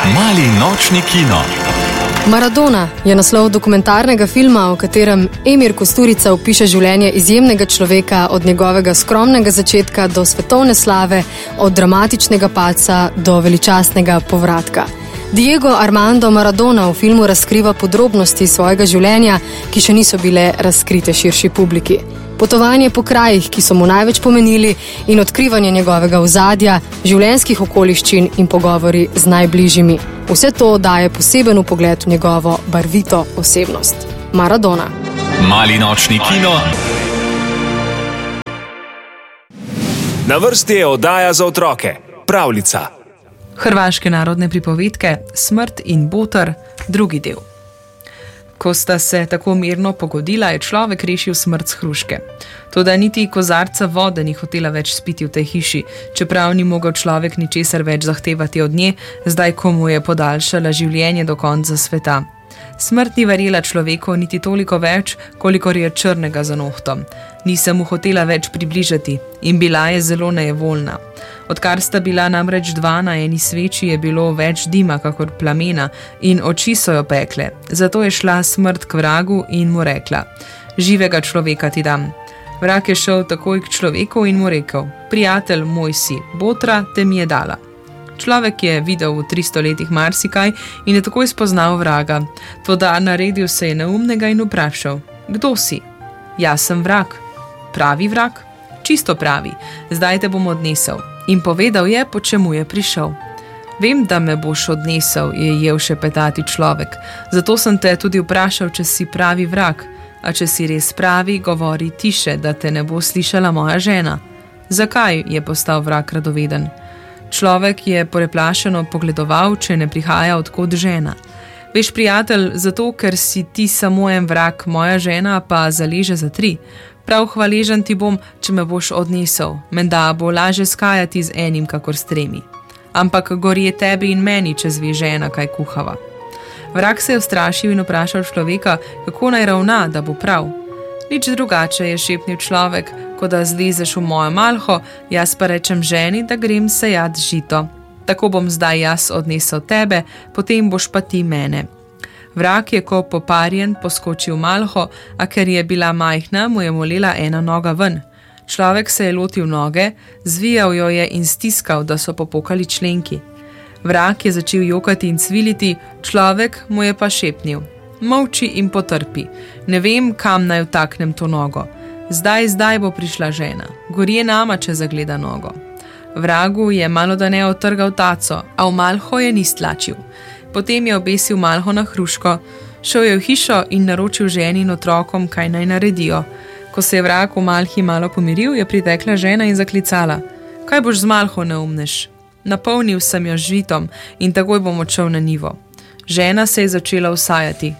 Mali nočni kino. Maradona je naslov dokumentarnega filma, v katerem Emir Kusturica opiše življenje izjemnega človeka od njegovega skromnega začetka do svetovne slave, od dramatičnega padca do veličastnega povratka. Diego Armando Maradona v filmu razkriva podrobnosti svojega življenja, ki še niso bile razkrite širši publiki. Potovanje po krajih, ki so mu največ pomenili, in odkrivanje njegovega ozadja, življenjskih okoliščin in pogovori z najbližjimi. Vse to daje poseben vpogled v njegovo barvito osebnost. Maradona. Mali nočni kino. Na vrsti je oddaja za otroke. Pravljica. Hrvaške narodne pripovedke Smrt in boter, drugi del. Ko sta se tako mirno pogodila, je človek rešil smrt s hruške. Toda niti kozarca vode ni hotela več spiti v tej hiši, čeprav ni mogel človek ničesar več zahtevati od nje, zdaj ko mu je podaljšala življenje do konca sveta. Smrt ni verjela človeku niti toliko več, kolikor je črnega za nohtom. Ni se mu hotela več približati in bila je zelo nejevoljna. Odkar sta bila namreč dva na eni sveči, je bilo več dima kakor plamena in oči so jo pekle. Zato je šla smrt k vragu in mu rekla: živega človeka ti dam. Vrag je šel takoj k človeku in mu rekel: prijatelj moj si, botra te mi je dala. Človek je videl v 300 letih marsikaj in je takoj spoznal vraga. Toda naredil se je neumnega in vprašal: kdo si? Jaz sem vrag. Pravi vrag? Čisto pravi. Zdaj te bom odnesel. In povedal je, po čemu je prišel. Vem, da me boš odnesel, je jev šepetati človek. Zato sem te tudi vprašal, če si pravi vrag. A če si res pravi, govori tiše, da te ne bo slišala moja žena. Zakaj je postal vrag radoveden? Človek je poreplašeno pogledoval, če ne prihaja odkod žena. Veš, prijatelj, zato ker si ti samo en vrag, moja žena pa zaleže za 3. Prav hvaležen ti bom, če me boš odnesel. Menda bo laže skajati z enim, kakor s 3. Ampak gorje tebi in meni, če zve žena, kaj kuhava. Vrag se je ustrašil in vprašal človeka, kako naj ravna, da bo prav. Nič drugače, je šepnil človek, ko da zlezeš v mojo malho, jaz pa rečem ženi, da grem sejat žito. Tako bom zdaj jaz odnesel tebe, potem boš pa ti mene. Vrag je ko poparjen poskočil malho, a ker je bila majhna, mu je molela ena noga ven. Človek se je lotil noge, zvijal jo je in stiskal, da so popokali členki. Vrag je začel jokati in cviliti, človek mu je pa šepnil: molči in potrpi, ne vem, kam naj vtaknem to nogo. Zdaj bo prišla žena, gorje nama, če zagleda nogo. Vragu je malo da ne otrgal taco, a v malho je ni stlačil. Potem je obesil malho na hruško, šel je v hišo in naročil ženi in otrokom, kaj naj naredijo. Ko se je vrag v malhi malo pomiril, je pritekla žena in zaklicala: kaj boš z malho, neumnež? Napolnil sem jo žitom in takoj bom odšel na njivo. Žena se je začela usajati.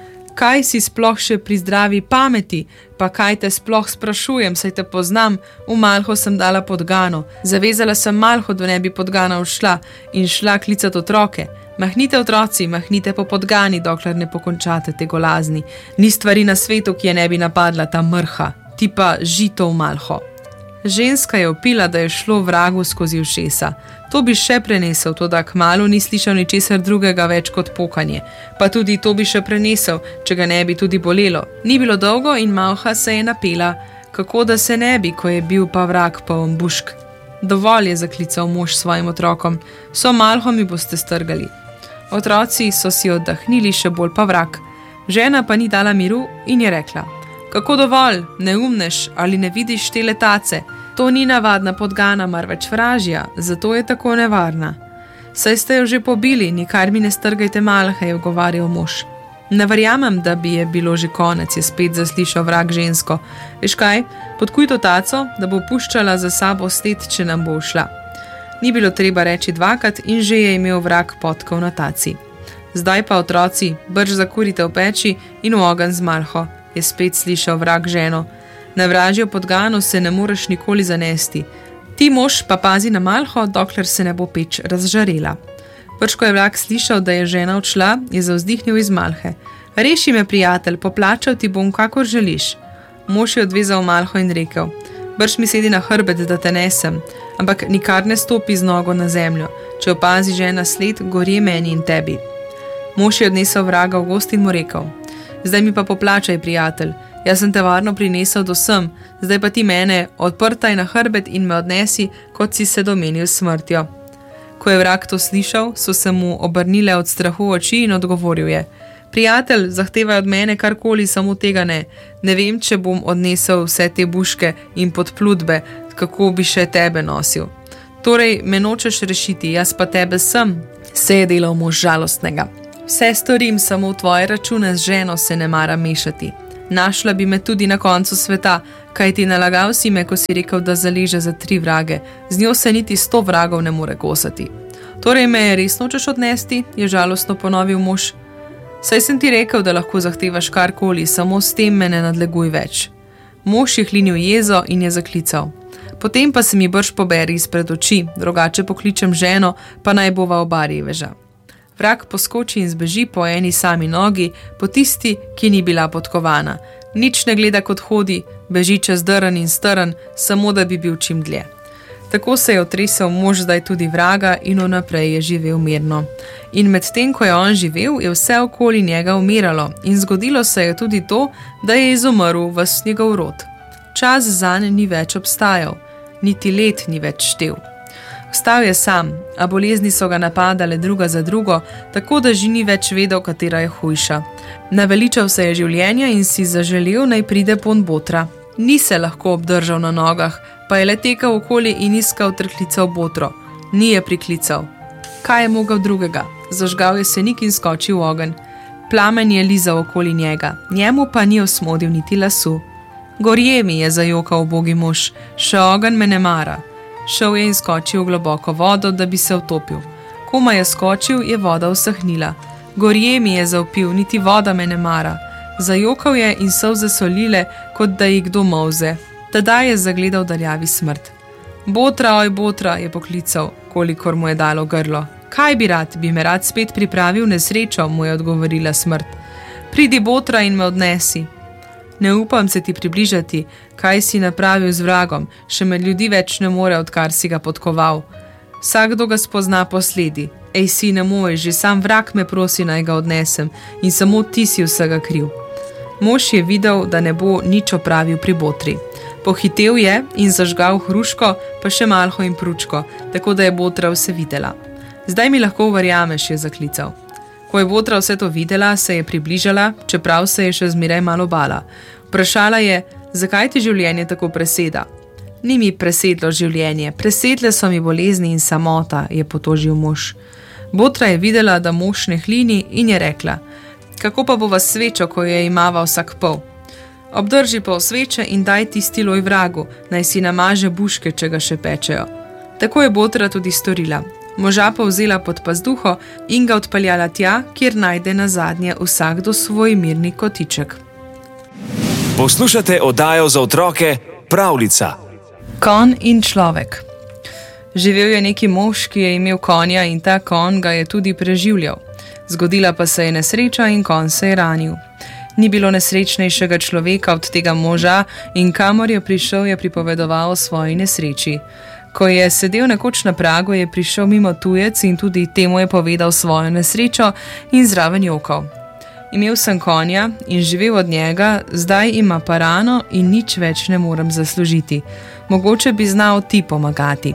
Kaj si sploh še pri zdravi pameti, pa kaj te sploh sprašujem, saj te poznam, v malho sem dala podgano, zavezala sem malho, da ne bi podgana ušla in šla klicat otroke. Mahnite otroci, mahnite po podgani, dokler ne pokončate te golazni. Ni stvari na svetu, ki je ne bi napadla ta mrha, ti pa žito v malho. Ženska je opila, da je šlo vragu skozi ušesa. To bi še prenesel, toda kmalu ni slišal ničesar drugega več kot pokanje. Pa tudi to bi še prenesel, če ga ne bi tudi bolelo. Ni bilo dolgo in malha se je napela. Kako da se ne bi, ko je bil pa vrag poln bušk. Dovolj, je zaklical mož svojim otrokom. So malho mi boste strgali. Otroci so si oddahnili, še bolj pa vrag. Žena pa ni dala miru in je rekla: kako dovolj, neumnež, ali ne vidiš te letace? To ni navadna podgana, marveč vražja, zato je tako nevarna. Saj ste jo že pobili, nikar mi ne strgajte malhe, je ugovarjal mož. Ne verjamem, da bi je bilo že konec, je spet zaslišal vrag žensko. Veš kaj, podkuj to taco, da bo puščala za sabo sled, če nam bo ušla. Ni bilo treba reči dvakrat in že je imel vrag podkov na taci. Zdaj pa, otroci, brž zakurite v peči in v ogenj z malho, je spet slišal vrag ženo. Na vražjo podgano se ne moreš nikoli zanesti. Ti mož pa pazi na malho, dokler se ne bo peč razžarela. Prš ko je vrag slišal, da je žena odšla, je zavzdihnil iz malhe. Reši me, prijatelj, poplačal ti bom, kakor želiš. Mož je odvezal malho in rekel: brž mi sedi na hrbet, da te nesem. ampak nikar ne stopi z nogo na zemljo. Če opazi žena sled, gorje meni in tebi. Mož je odnesel vraga v gost in mu rekel: zdaj mi pa poplačaj, prijatelj, jaz sem te varno prinesel do sem, zdaj pa ti mene odprtaj na hrbet in me odnesi, kot si se domenil s smrtjo. Ko je vrag to slišal, so se mu obrnile od strahu oči in odgovoril je: prijatelj, zahtevaj od mene karkoli, samo tega ne. Ne vem, če bom odnesel vse te buške in podplutbe, kako bi še tebe nosil. Torej, me nočeš rešiti, jaz pa tebe sem, se je delal mož žalostnega. Vse storim, samo v tvoje račune z ženo se ne mara mešati. Našla bi me tudi na koncu sveta, kaj ti nalagal si me, ko si rekel, da zaleže za 3 vrage. Z njo se niti 100 vragov ne more kosati. Torej me res nočeš odnesti, je žalostno ponovil mož. Saj sem ti rekel, da lahko zahtevaš karkoli, samo s tem me ne nadleguj več. Mož je hlinil jezo in je zaklical: potem pa se mi brž poberi izpred oči, drugače pokličem ženo, pa naj bova oba reveža. Vrag poskoči in zbeži po eni sami nogi, po tisti, ki ni bila podkovana. Nič ne gleda, kot hodi, beži čez drn in strn, samo da bi bil čim dlje. Tako se je otresel mož zdaj tudi vraga in vnaprej je živel mirno. In medtem, ko je on živel, je vse okoli njega umiralo in zgodilo se je tudi to, da je izumrl ves njegov rod. Čas zanj ni več obstajal, niti let ni več štel. Ostal je sam, a bolezni so ga napadale druga za drugo, tako da že ni več vedel, katera je hujša. Naveličal se je življenja in si zaželel, naj pride pon botra. Ni se lahko obdržal na nogah, pa je le tekel okoli in iskal ter klical botro. Ni je priklical. Kaj je mogel drugega? Zažgal je senik in skočil v ogenj. Plamen je lizal okoli njega, njemu pa ni osmodil niti lasu. Gorje mi, je zajokal ubogi mož, še ogenj me ne mara. Šel je in skočil v globoko vodo, da bi se utopil. Koma je skočil, je voda usahnila. Gorje mi, je zavpil, niti voda me ne mara. Zajokal je in solze solile, kot da jih kdo molze. Tedaj je zagledal daljavi smrt. Botra, oj botra, je poklical, kolikor mu je dalo grlo. Kaj bi me rad spet pripravil nesrečo, mu je odgovorila smrt. Pridi, botra, in me odnesi. Ne upam se ti približati, kaj si napravil z vragom, še med ljudi več ne more, odkar si ga podkoval. Vsakdo ga spozna posledi. Ej, sine moj, že sam vrag me prosi, naj ga odnesem, in samo ti si vsega kriv. Mož je videl, da ne bo nič opravil pri botri. Pohitev je in zažgal hruško, pa še malho in pručko, tako da je botra vse videla. Zdaj mi lahko verjameš, je zaklical. Ko je botra vse to videla, se je približala, čeprav se je še zmeraj malo bala. Vprašala je, zakaj ti življenje tako preseda? Ni mi presedlo življenje, presedle so mi bolezni in samota, je potožil mož. Botra je videla, da mož ne hlini in je rekla: kako pa bova svečo, ko je imava vsak pol? Obdrži pol sveče in daj tisti loj vragu, naj si namaže buške, če ga še pečejo. Tako je botra tudi storila. Moža pa vzela pod pazduho in ga odpeljala tja, kjer najde nazadnje vsakdo svoj mirni kotiček. Poslušate oddajo za otroke Pravljica. Konj in človek. Živel je neki mož, ki je imel konja in ta konj ga je tudi preživljal. Zgodila pa se je nesreča in konj se je ranil. Ni bilo nesrečnejšega človeka od tega moža in kamor je prišel, je pripovedoval o svoji nesreči. Ko je sedel nekoč na pragu, je prišel mimo tujec in tudi temu je povedal svojo nesrečo in zraven jokal. Imel sem konja in živel od njega, zdaj ima pa rano in nič več ne morem zaslužiti. Mogoče bi znal ti pomagati.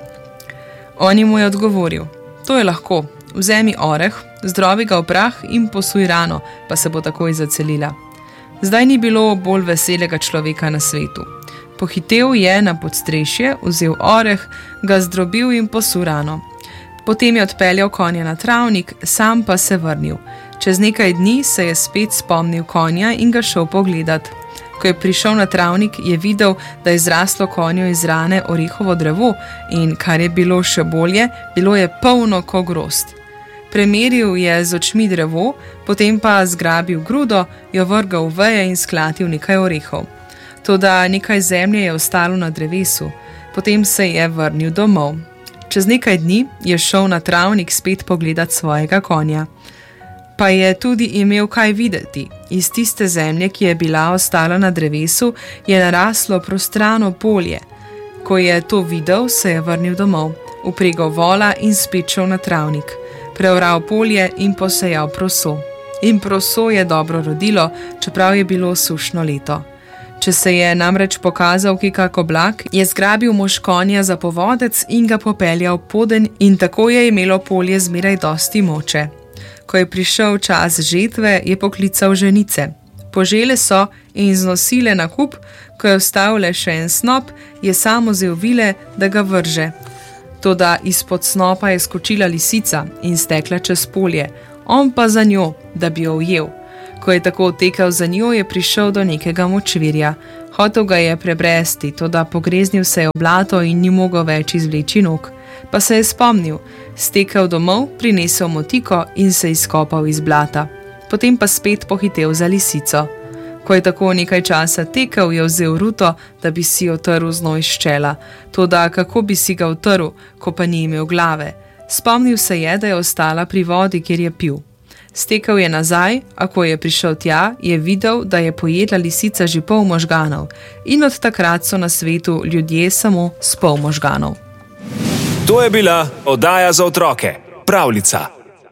On mu je odgovoril: to je lahko, vzemi oreh, zdrobi ga v prah in posuj rano, pa se bo takoj zacelila. Zdaj ni bilo bolj veselega človeka na svetu. Pohitev je na podstrešje, vzel oreh, ga zdrobil in posul rano. Potem je odpeljal konja na travnik, sam pa se vrnil. Čez nekaj dni se je spet spomnil konja in ga šel pogledat. Ko je prišel na travnik, je videl, da je zraslo konju iz rane orehovo drevo in, kar je bilo še bolje, bilo je polno ko grozd. Premeril je z očmi drevo, potem pa zgrabil grudo, jo vrgal v veje in sklatil nekaj orehov. Toda nekaj zemlje je ostalo na drevesu, potem se je vrnil domov. Čez nekaj dni je šel na travnik spet pogledat svojega konja. Pa je tudi imel kaj videti. Iz tiste zemlje, ki je bila ostala na drevesu, je naraslo prostrano polje. Ko je to videl, se je vrnil domov, vpregal vola in spet šel na travnik, preoral polje in posejal proso. In proso je dobro rodilo, čeprav je bilo sušno leto. Če se je namreč pokazal kak oblak, je zgrabil mož konja za povodec in ga popeljal poden in tako je imelo polje zmeraj dosti moče. Ko je prišel čas žetve, je poklical ženice. Požele so in znosile na kup, ko je ostal le še en snop, je sam vzel vile, da ga vrže. Toda izpod snopa je skočila lisica in stekla čez polje, on pa za njo, da bi jo ujel. Ko je tako tekel za njo, je prišel do nekega močvirja. Hotel ga je prebresti, toda pogreznil se je v blato in ni mogel več izvleči nog. Pa se je spomnil, stekel domov, prinesel motiko in se izkopal iz blata. Potem pa spet pohitel za lisico. Ko je tako nekaj časa tekel, je vzel ruto, da bi si otrl znoj iz čela. Toda kako bi si ga otrl, ko pa ni imel glave? Spomnil se je, da je ostala pri vodi, kjer je pil. Stekel je nazaj, a ko je prišel tja, je videl, da je pojedla lisica že pol možganov. In od takrat so na svetu ljudje samo s pol možganov. To je bila oddaja za otroke, Pravljica.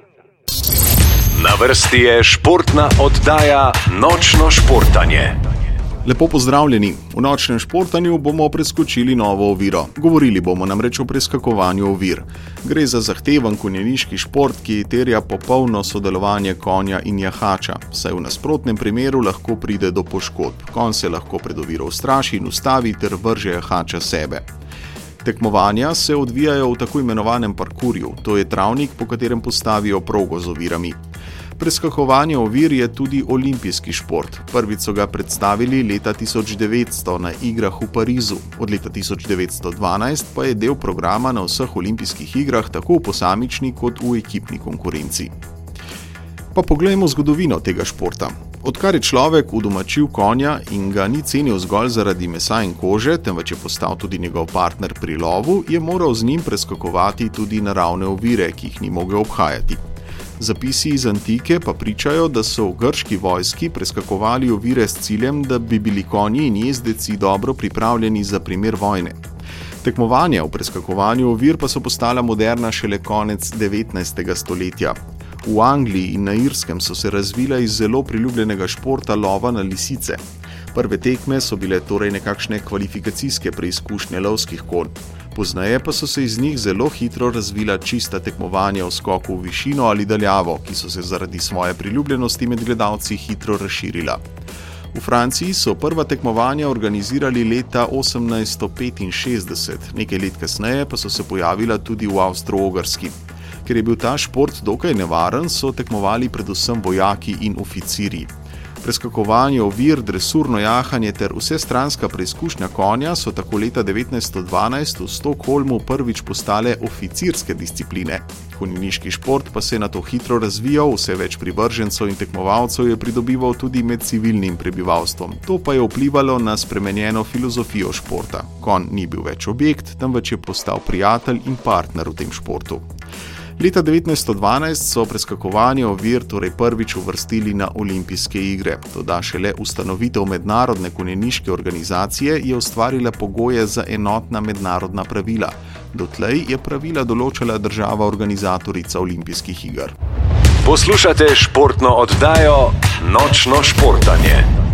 Na vrsti je športna oddaja Nočno športanje. Lepo pozdravljeni. V nočnem športanju bomo preskočili novo oviro. Govorili bomo namreč o preskakovanju ovir. Gre za zahteven konjeniški šport, ki terja popolno sodelovanje konja in jahača, saj v nasprotnem primeru lahko pride do poškodb. Konj se lahko pred oviro ustraši in ustavi ter vrže jahača sebe. Tekmovanja se odvijajo v tako imenovanem parkurju, to je travnik, po katerem postavijo progo z ovirami. Preskakovanje ovir je tudi olimpijski šport. Prvič so ga predstavili leta 1900 na igrah v Parizu. Od leta 1912 pa je del programa na vseh olimpijskih igrah tako v posamični kot v ekipni konkurenci. Pa poglejmo zgodovino tega športa. Odkar je človek udomačil konja in ga ni cenil zgolj zaradi mesa in kože, temveč je postal tudi njegov partner pri lovu, je moral z njim preskakovati tudi naravne ovire, ki jih ni mogel obhajati. Zapisi iz antike pa pričajo, da so v grški vojski preskakovali ovire s ciljem, da bi bili konji in jezdeci dobro pripravljeni za primer vojne. Tekmovanja v preskakovanju ovir pa so postala moderna šele konec 19. stoletja. V Angliji in na Irskem so se razvila iz zelo priljubljenega športa lova na lisice. Prve tekme so bile torej nekakšne kvalifikacijske preizkušnje lovskih konj. Poznaje pa so se iz njih zelo hitro razvila čista tekmovanja v skoku v višino ali daljavo, ki so se zaradi svoje priljubljenosti med gledalci hitro razširila. V Franciji so prva tekmovanja organizirali leta 1865, nekaj let kasneje pa so se pojavila tudi v Avstro-Ogrski. Ker je bil ta šport dokaj nevaren, so tekmovali predvsem vojaki in oficirji. Preskakovanje ovir, dresurno jahanje ter vsestranska preizkušnja konja so tako leta 1912 v Stockholmu prvič postale oficirske discipline. Konjeniški šport pa se je nato hitro razvijal, vse več privržencev in tekmovalcev je pridobival tudi med civilnim prebivalstvom. To pa je vplivalo na spremenjeno filozofijo športa. Konj ni bil več objekt, temveč je postal prijatelj in partner v tem športu. Leta 1912 so preskakovanje ovir torej prvič uvrstili na olimpijske igre. Toda šele ustanovitev mednarodne konjeniške organizacije je ustvarila pogoje za enotna mednarodna pravila. Dotlej je pravila določala država organizatorica olimpijskih iger. Poslušate športno oddajo Nočno športanje.